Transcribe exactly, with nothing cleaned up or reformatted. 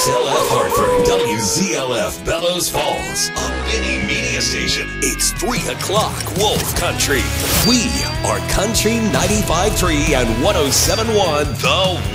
X L F Hartford, W Z L F Bellows Falls, a mini media station. It's three o'clock Wolf Country. We are Country ninety-five point three and one oh seven point one The